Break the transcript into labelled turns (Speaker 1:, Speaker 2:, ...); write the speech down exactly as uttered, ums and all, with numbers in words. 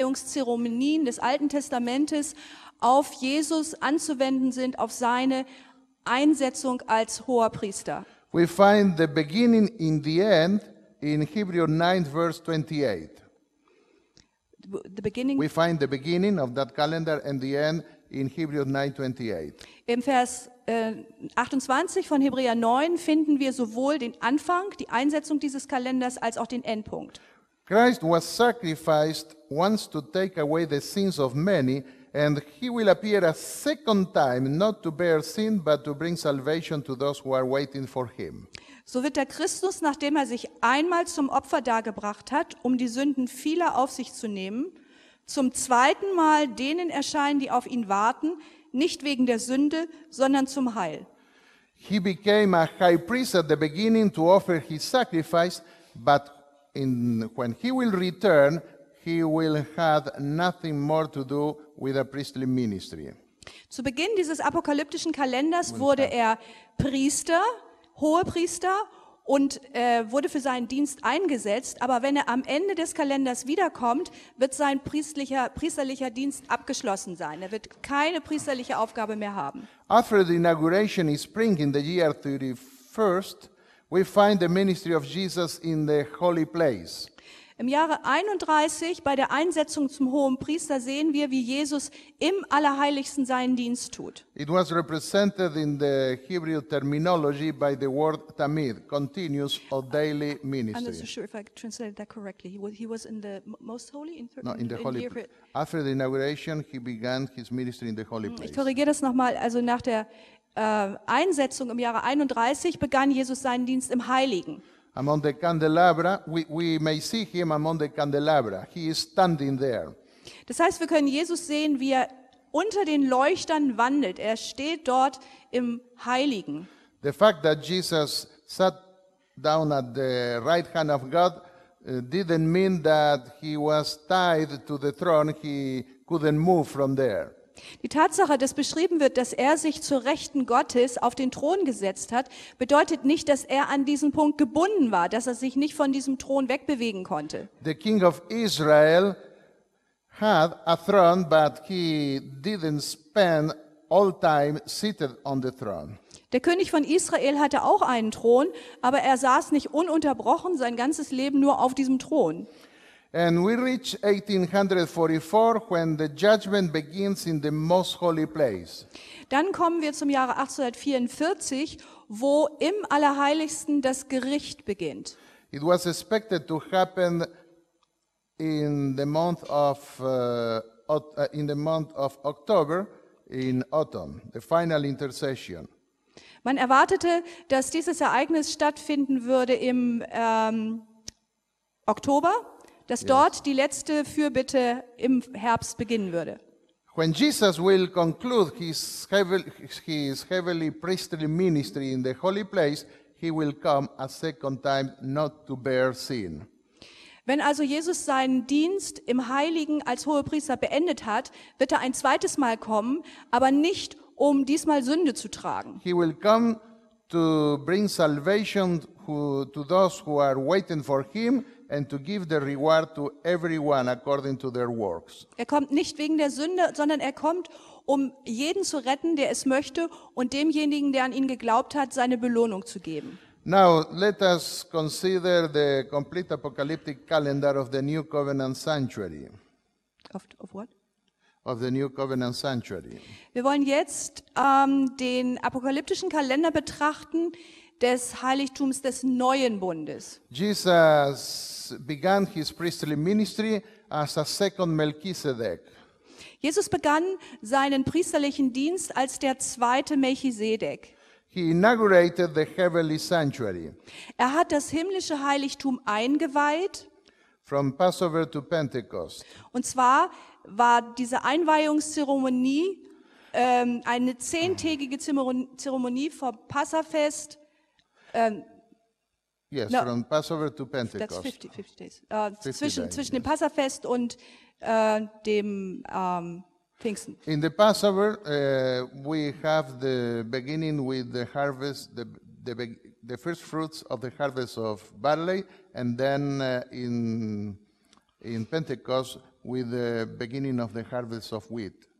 Speaker 1: Einweihungszeremonien des Alten Testamentes auf Jesus anzuwenden sind, auf seine Einsetzung als Hoherpriester.
Speaker 2: We find the beginning in the end in Hebrews nine, verse twenty-eight.
Speaker 1: The beginning,
Speaker 2: We find the beginning of that calendar and the end in Hebrews nine twenty-eight.
Speaker 1: Im Vers äh, achtundzwanzig von Hebräer neun finden wir sowohl den Anfang, die Einsetzung dieses Kalenders, als auch den Endpunkt.
Speaker 2: Christ was sacrificed once to take away the sins of many, and he will appear a second time, not to bear sin, but to bring salvation to those who are waiting for him.
Speaker 1: So wird der Christus, nachdem er sich einmal zum Opfer dargebracht hat, um die Sünden vieler auf sich zu nehmen, zum zweiten Mal denen erscheinen, die auf ihn warten, nicht wegen der Sünde, sondern zum Heil.
Speaker 2: He became a high priest at the beginning to offer his sacrifice, but in, when he will return, he will have nothing more to do with a priestly ministry.
Speaker 1: Zu Beginn dieses apokalyptischen Kalenders wurde er Priester, Hohepriester und äh, wurde für seinen Dienst eingesetzt. Aber wenn er am Ende des Kalenders wiederkommt, wird sein priestlicher, priesterlicher Dienst abgeschlossen sein. Er wird keine priesterliche Aufgabe mehr haben.
Speaker 2: After the inauguration in spring in the year thirty-first, we find the ministry of Jesus in the holy place.
Speaker 1: Im Jahre einunddreißig, bei der Einsetzung zum Hohenpriester, sehen wir, wie Jesus im Allerheiligsten seinen Dienst tut.
Speaker 2: It was represented in the Hebrew terminology by the word tamid, continuous or daily
Speaker 1: I'm not so
Speaker 2: ministry.
Speaker 1: sure if I translated that correctly. He was, he was in the most holy? In,
Speaker 2: No, in the holy.
Speaker 1: year-
Speaker 2: After the inauguration, he began his ministry in the holy
Speaker 1: Ich
Speaker 2: place.
Speaker 1: korrigiere das nochmal. Also nach der äh, Einsetzung im Jahre einunddreißig begann Jesus seinen Dienst im Heiligen.
Speaker 2: Among the candelabra, we, we may see him among the candelabra. He is standing there.
Speaker 1: Das heißt, wir können Jesus sehen, wie er unter den Leuchtern wandelt. Er steht dort im Heiligen.
Speaker 2: The fact that Jesus sat down at the right hand of God uh, didn't mean that he was tied to the throne. He couldn't move from there.
Speaker 1: Die Tatsache, dass beschrieben wird, dass er sich zur Rechten Gottes auf den Thron gesetzt hat, bedeutet nicht, dass er an diesen Punkt gebunden war, dass er sich nicht von diesem Thron wegbewegen konnte.
Speaker 2: The king of Israel had a throne, but he didn't spend all time seated on the throne.
Speaker 1: Der König von Israel hatte auch einen Thron, aber er saß nicht ununterbrochen sein ganzes Leben nur auf diesem Thron.
Speaker 2: And we reach eighteen forty-four when the judgment begins in the most holy place.
Speaker 1: Dann kommen wir zum Jahre achtzehnhundertvierundvierzig, wo im Allerheiligsten das Gericht beginnt.
Speaker 2: It was expected to happen in the month of uh, Oc- uh, in the month of October in autumn, the final intercession.
Speaker 1: Man erwartete, dass dieses Ereignis stattfinden würde im ähm, Oktober, dass dort die letzte Fürbitte im Herbst beginnen würde.
Speaker 2: When Jesus will conclude his heavily, his heavily priestly ministry in the holy place, he will come a second time not to bear sin.
Speaker 1: Wenn also Jesus seinen Dienst im Heiligen als Hohepriester beendet hat, wird er ein zweites Mal kommen, aber nicht, um diesmal Sünde zu tragen.
Speaker 2: He will come to bring salvation who, to those who are waiting for him and to give the reward to everyone according to their works.
Speaker 1: Er kommt nicht wegen der Sünde, sondern er kommt, um jeden zu retten, der es möchte, und demjenigen, der an ihn geglaubt hat, seine Belohnung zu geben.
Speaker 2: Now, let us consider the complete apocalyptic calendar of the New Covenant Sanctuary.
Speaker 1: Of, of what?
Speaker 2: Of the New Covenant Sanctuary.
Speaker 1: Wir wollen jetzt ähm, den apokalyptischen Kalender betrachten des Heiligtums des neuen Bundes.
Speaker 2: Jesus began his priestly ministry as a second Melchizedek.
Speaker 1: Jesus begann seinen priesterlichen Dienst als der zweite Melchisedek.
Speaker 2: He inaugurated the heavenly sanctuary.
Speaker 1: Er hat das himmlische Heiligtum eingeweiht,
Speaker 2: From Passover to Pentecost.
Speaker 1: und zwar war diese Einweihungszeremonie ähm, eine zehntägige Zeremonie Zeremonie vom Passafest. Ähm,
Speaker 2: Yes,
Speaker 1: No.
Speaker 2: from Passover to
Speaker 1: that's
Speaker 2: Pentecost.
Speaker 1: fifty, fifty days. Äh,
Speaker 2: fifty
Speaker 1: zwischen
Speaker 2: days,
Speaker 1: zwischen dem
Speaker 2: yes.
Speaker 1: Passafest und äh, dem ähm, Pfingsten.
Speaker 2: In the Passover, uh, we have the beginning with the harvest, the, the, be- the first fruits of the harvest of barley, and then uh, in, in Pentecost, with the beginning of the harvest of wheat.